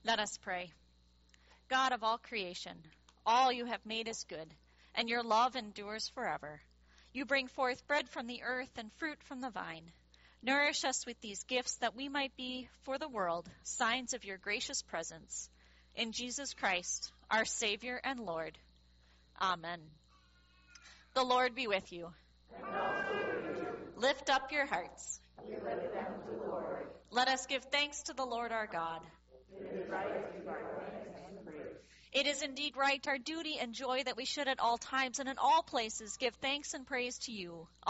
Let us pray. God of all creation, all you have made is good, and your love endures forever. You bring forth bread from the earth and fruit from the vine. Nourish us with these gifts that we might be, for the world, signs of your gracious presence. In Jesus Christ, our Savior and Lord. Amen. The Lord be with you. And also with you. Lift up your hearts. We lift them to the Lord. Let us give thanks to the Lord our God. It is right to give our thanks and praise. It is indeed right, our duty and joy, that we should at all times and in all places give thanks and praise to you,